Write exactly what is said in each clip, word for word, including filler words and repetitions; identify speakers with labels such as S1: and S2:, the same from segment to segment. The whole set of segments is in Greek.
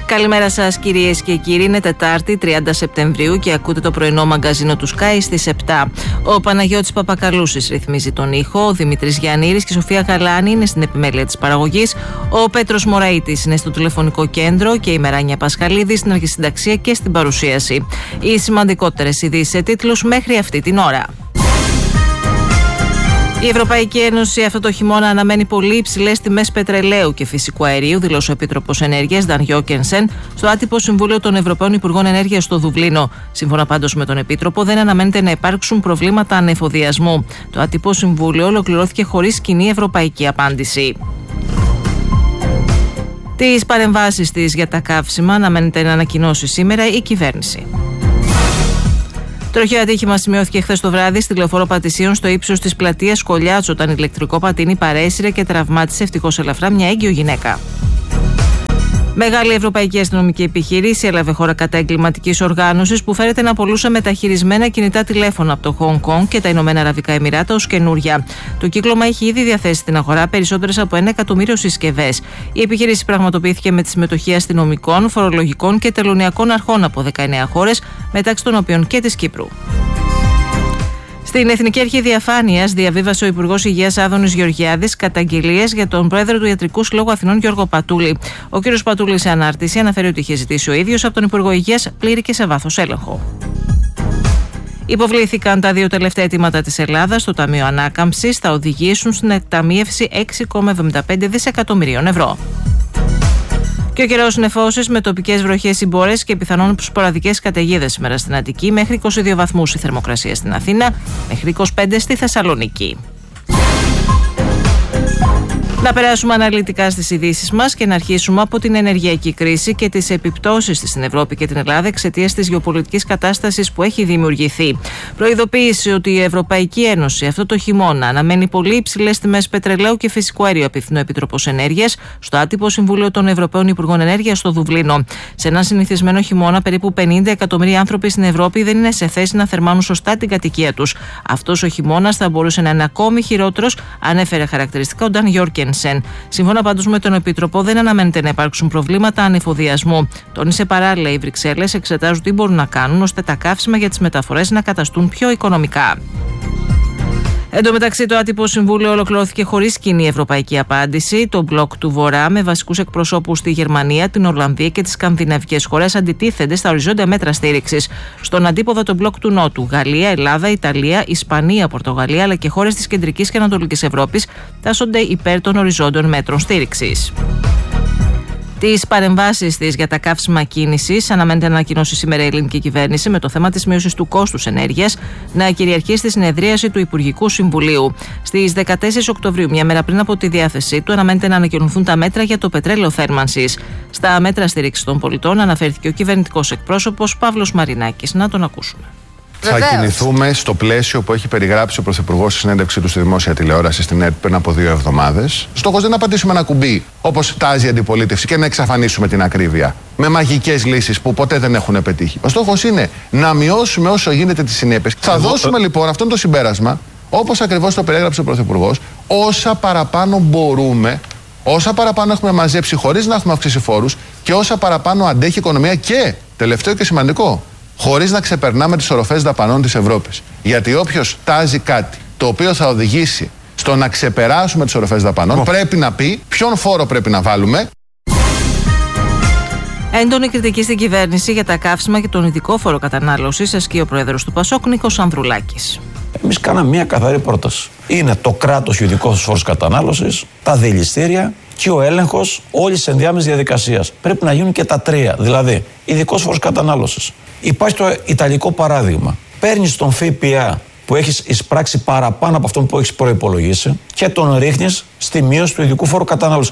S1: Καλημέρα σας κυρίες και κύριοι, είναι Τετάρτη τριάντα Σεπτεμβρίου και ακούτε το πρωινό μαγκαζίνο του Sky στις επτά. Ο Παναγιώτης Παπακαλούσης ρυθμίζει τον ήχο, ο Δημήτρης Γιαννήρης και η Σοφία Γαλάνη είναι στην επιμέλεια της παραγωγής, ο Πέτρος Μωραΐτης είναι στο τηλεφωνικό κέντρο και η Μεράνια Πασχαλίδη στην αρχισυνταξία και στην παρουσίαση. Οι σημαντικότερες ειδήσεις σε τίτλους μέχρι αυτή την ώρα. Η Ευρωπαϊκή Ένωση αυτό το χειμώνα αναμένει πολύ υψηλές τιμές πετρελαίου και φυσικού αερίου, δήλωσε ο Επίτροπος Ενέργειας Dan Jørgensen στο άτυπο Συμβούλιο των Ευρωπαίων Υπουργών Ενέργειας στο Δουβλίνο. Σύμφωνα πάντως με τον Επίτροπο, δεν αναμένεται να υπάρξουν προβλήματα ανεφοδιασμού. Το άτυπο Συμβούλιο ολοκληρώθηκε χωρίς κοινή ευρωπαϊκή απάντηση. Τις παρεμβάσεις της για τα καύσιμα αναμένεται να ανακοινώσει σήμερα η κυβέρνηση. Τροχαίο ατύχημα σημειώθηκε χθες το βράδυ στη λεωφόρο Πατησίων στο ύψος της πλατείας Κολιάτσου, όταν ηλεκτρικό πατίνι παρέσυρε και τραυμάτισε ευτυχώς ελαφρά μια έγκυο γυναίκα. Μεγάλη ευρωπαϊκή αστυνομική επιχείρηση έλαβε χώρα κατά εγκληματικής οργάνωσης που φέρεται να πωλούσε μεταχειρισμένα κινητά τηλέφωνα από το Χονγκ Κονγκ και τα Ηνωμένα Αραβικά Εμιράτα ως καινούρια. Το κύκλωμα έχει ήδη διαθέσει στην αγορά περισσότερες από ένα εκατομμύριο συσκευές. Η επιχείρηση πραγματοποιήθηκε με τη συμμετοχή αστυνομικών, φορολογικών και τελωνειακών αρχών από δεκαεννέα χώρες, μεταξύ των οποίων και της Κύπρου. Στην Εθνική Αρχή Διαφάνειας διαβίβασε ο Υπουργός Υγείας Άδωνης Γεωργιάδης καταγγελίες για τον πρόεδρο του Ιατρικού Συλλόγου Αθηνών Γιώργο Πατούλη. Ο κ. Πατούλη σε ανάρτηση αναφέρει ότι είχε ζητήσει ο ίδιος από τον Υπουργό Υγείας πλήρη και σε βάθος έλεγχο. Υποβλήθηκαν τα δύο τελευταία αιτήματα της Ελλάδας στο Ταμείο Ανάκαμψης, θα οδηγήσουν στην εκταμείευση έξι κόμμα εβδομήντα πέντε δισεκατομμυρίων ευρώ. Και ο καιρός νεφώσεις με τοπικές βροχές, συμπόρες και πιθανόν σποραδικές καταιγίδες σήμερα στην Αττική, μέχρι είκοσι δύο βαθμούς η θερμοκρασία στην Αθήνα, μέχρι είκοσι πέντε στη Θεσσαλονίκη. Να περάσουμε αναλυτικά στις ειδήσεις μας και να αρχίσουμε από την ενεργειακή κρίση και τις επιπτώσεις της στην Ευρώπη και την Ελλάδα εξαιτίας της γεωπολιτικής κατάστασης που έχει δημιουργηθεί. Προειδοποίησε ότι η Ευρωπαϊκή Ένωση αυτό το χειμώνα αναμένει πολύ υψηλές τιμές πετρελαίου και φυσικού αερίου, απευθύνει ο Επίτροπος Ενέργειας στο άτυπο Συμβούλιο των Ευρωπαίων Υπουργών Ενέργειας στο Δουβλίνο. Σε έναν συνηθισμένο χειμώνα, περίπου πενήντα εκατομμύρια άνθρωποι στην Ευρώπη δεν είναι σε θέση να θερμάνουν σωστά την κατοικία τους. Αυτός ο χειμώνας θα μπορούσε να είναι ακόμη χειρότερος, ανέφερε χαρακτηριστικά ο Dan Jørgensen. Σύμφωνα πάντως με τον Επίτροπο, δεν αναμένεται να υπάρξουν προβλήματα ανεφοδιασμού. Τόνισε παράλληλα, οι Βρυξέλλες εξετάζουν τι μπορούν να κάνουν ώστε τα καύσιμα για τις μεταφορές να καταστούν πιο οικονομικά. Εν τω μεταξύ, το άτυπο Συμβούλιο ολοκληρώθηκε χωρίς κοινή ευρωπαϊκή απάντηση. Το μπλοκ του Βορρά, με βασικούς εκπροσώπους στη Γερμανία, την Ολλανδία και τις σκανδιναβικές χώρες, αντιτίθενται στα οριζόντια μέτρα στήριξης. Στον αντίποδα, το μπλοκ του Νότου, Γαλλία, Ελλάδα, Ιταλία, Ισπανία, Πορτογαλία αλλά και χώρες της Κεντρικής και Ανατολικής Ευρώπης τάσσονται υπέρ των οριζόντιων μέτρων στήριξης. Τις παρεμβάσεις της για τα καύσιμα κίνησης αναμένεται να ανακοινώσει σήμερα η ελληνική κυβέρνηση, με το θέμα της μείωσης του κόστους ενέργειας να κυριαρχεί στη συνεδρίαση του Υπουργικού Συμβουλίου. Στις δεκατέσσερις Οκτωβρίου, μια μέρα πριν από τη διάθεσή του, αναμένεται να ανακοινωθούν τα μέτρα για το πετρέλαιο θέρμανσης. Στα μέτρα στήριξης των πολιτών αναφέρθηκε ο κυβερνητικός εκπρόσωπος Παύλος Μαρινάκης. Να τον ακούσουμε.
S2: Θα κινηθούμε στο πλαίσιο που έχει περιγράψει ο Πρωθυπουργός στη συνέντευξή του στη δημόσια τηλεόραση στην ΕΡΤ πριν από δύο εβδομάδες. Στόχος δεν είναι να πατήσουμε ένα κουμπί όπως τάζει η αντιπολίτευση και να εξαφανίσουμε την ακρίβεια με μαγικές λύσεις που ποτέ δεν έχουν πετύχει. Ο στόχος είναι να μειώσουμε όσο γίνεται τις συνέπειες. Θα δώσουμε λοιπόν, αυτό είναι το συμπέρασμα, όπως ακριβώς το περιέγραψε ο Πρωθυπουργός, όσα παραπάνω μπορούμε, όσα παραπάνω έχουμε μαζέψει χωρίς να έχουμε αυξήσει φόρους και όσα παραπάνω αντέχει η οικονομία και, τελευταίο και σημαντικό, χωρίς να ξεπερνάμε τις οροφές δαπανών της Ευρώπης. Γιατί όποιος τάζει κάτι το οποίο θα οδηγήσει στο να ξεπεράσουμε τις οροφές δαπανών, oh. πρέπει να πει ποιον φόρο πρέπει να βάλουμε.
S1: Έντονη κριτική στην κυβέρνηση για τα καύσιμα και τον ειδικό φόρο κατανάλωσης ασκεί ο πρόεδρος του Πασόκ, Νίκος Ανδρουλάκης.
S3: Εμείς κάναμε μια καθαρή πρόταση. Είναι το κράτος ο ειδικός φόρος κατανάλωσης, τα δηληστήρια και ο έλεγχος όλης της ενδιάμεσης διαδικασίας. Πρέπει να γίνουν και τα τρία. Δηλαδή, ειδικός φόρος κατανάλωσης. Υπάρχει το ιταλικό παράδειγμα. Παίρνεις τον ΦΠΑ που έχεις εισπράξει παραπάνω από αυτό που έχεις προϋπολογίσει και τον ρίχνεις στη μείωση του ειδικού φόρου κατανάλωσης.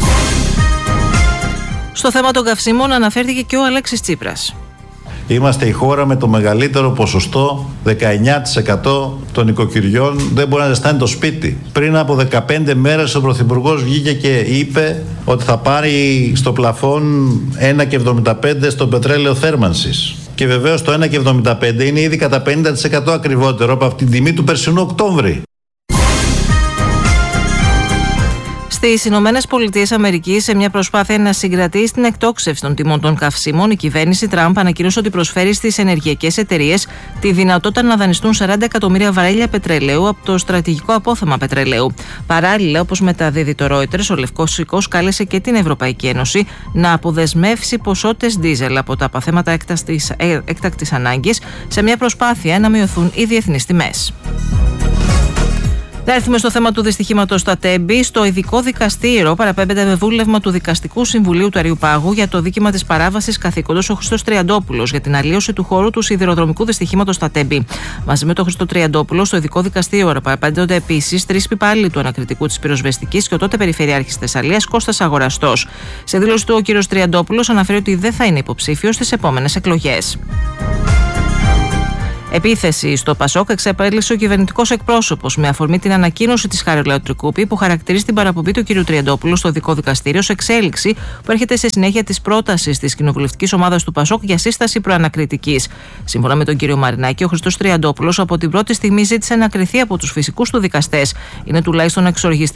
S1: Στο θέμα των καυσίμων αναφέρθηκε και ο Αλέξης Τσίπρας.
S4: Είμαστε η χώρα με το μεγαλύτερο ποσοστό, δεκαεννιά τοις εκατό των οικοκυριών δεν μπορεί να ζεστάνει το σπίτι. Πριν από δεκαπέντε μέρες ο Πρωθυπουργός βγήκε και είπε ότι θα πάρει στο πλαφόν ένα κόμμα εβδομήντα πέντε στο πετρέλαιο θέρμανσης. Και βεβαίως το ένα κόμμα εβδομήντα πέντε είναι ήδη κατά πενήντα τοις εκατό ακριβότερο από την τιμή του περσινού Οκτώβρη.
S1: Στις Ηνωμένες Πολιτείες Αμερικής, σε μια προσπάθεια να συγκρατήσει την εκτόξευση των τιμών των καυσίμων, η κυβέρνηση Τραμπ ανακοίνωσε ότι προσφέρει στις ενεργειακές εταιρείες τη δυνατότητα να δανειστούν σαράντα εκατομμύρια βαρέλια πετρελαίου από το στρατηγικό απόθεμα πετρελαίου. Παράλληλα, όπως μεταδίδει το Reuters, ο Λευκός Οίκος κάλεσε και την Ευρωπαϊκή Ένωση να αποδεσμεύσει ποσότητες ντίζελ από τα αποθέματα έκτακτης, έκτακτης ανάγκης, σε μια προσπάθεια να μειωθούν οι διεθνείς τιμές. Θα έρθουμε στο θέμα του δυστυχήματος στα Τέμπη. Στο ειδικό δικαστήριο παραπέμπεται με βούλευμα του Δικαστικού Συμβουλίου του Αριουπάγου για το δίκημα της παράβασης καθήκοντος ο Χριστός Τριαντόπουλος για την αλλίωση του χώρου του σιδηροδρομικού δυστυχήματος στα Τέμπη. Μαζί με τον Χριστό Τριαντόπουλο, στο ειδικό δικαστήριο παραπέμπονται επίσης τρεις υπάλληλοι του ανακριτικού της πυροσβεστικής και ο τότε Περιφερειάρχης Θεσσαλίας Κώστας Αγοραστός. Σε δήλωση του, ο κ. Τριαντόπουλος αναφέρει ότι δεν θα είναι υποψήφιος στις επόμενες εκλογές. Επίθεση στο Πασόκ εξεπέλυσε ο κυβερνητικός εκπρόσωπος με αφορμή την ανακοίνωση της Χαριλάου Τρικούπη που χαρακτηρίζει την παραπομπή του κ. Τριαντόπουλου στο δικό δικαστήριο σε εξέλιξη που έρχεται σε συνέχεια της πρότασης της κοινοβουλευτικής ομάδας του Πασόκ για σύσταση προανακριτικής. Σύμφωνα με τον κ. Μαρινάκη, ο Χριστός Τριαντόπουλος από την πρώτη στιγμή ζήτησε να κριθεί από τους φυσικούς του δικαστές. Είναι τουλάχιστον εξοργιστικό